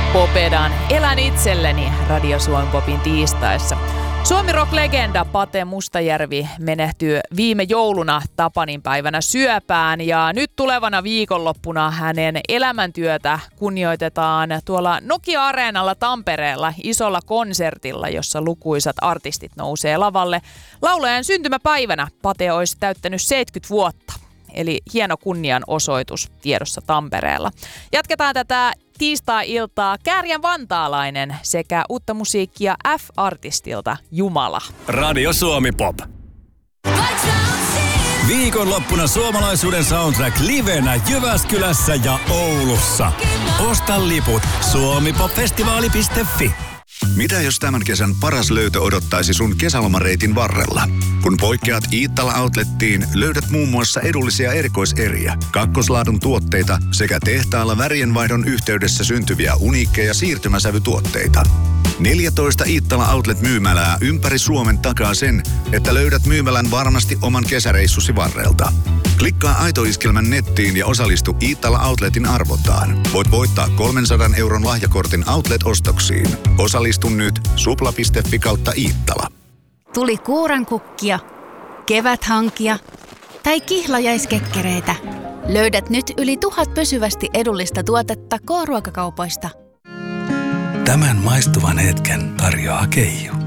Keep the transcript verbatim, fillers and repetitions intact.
Popedan Elän itselleni Radio Suomi Popin tiistaissa. Suomi rock-legenda Pate Mustajärvi menehtyy viime jouluna tapaninpäivänä syöpään ja nyt tulevana viikonloppuna hänen elämäntyötä kunnioitetaan tuolla Nokia-areenalla Tampereella isolla konsertilla, jossa lukuisat artistit nousee lavalle. Laulajan syntymäpäivänä Pate olisi täyttänyt seitsemänkymmentä vuotta. Eli hieno kunnianosoitus tiedossa Tampereella. Jatketaan tätä tiistai-iltaa Kääriän vantaalainen sekä uutta musiikkia F-artistilta Jumala. Radio Suomi Pop. Viikonloppuna suomalaisuuden soundtrack livenä Jyväskylässä ja Oulussa. Osta liput suomipopfestivaali piste fi. Mitä jos tämän kesän paras löytö odottaisi sun kesälomareitin varrella? Kun poikkeat Iittala Outlettiin, löydät muun muassa edullisia erikoiseriä, kakkoslaadun tuotteita sekä tehtaalla värienvaihdon yhteydessä syntyviä uniikkeja siirtymäsävytuotteita. neljätoista Iittala Outlet-myymälää ympäri Suomen takaa sen, että löydät myymälän varmasti oman kesäreissusi varrelta. Klikkaa Aito-iskelmän nettiin ja osallistu Iittala Outletin arvontaan. Voit voittaa kolmensadan euron lahjakortin Outlet-ostoksiin. Osallistu nyt supla piste fi kautta Iittala. Tuli kuurankukkia, keväthankia tai kihlajaiskekkereitä. Löydät nyt yli tuhat pysyvästi edullista tuotetta K-ruokakaupoista. Tämän maistuvan hetken tarjoaa Keiju.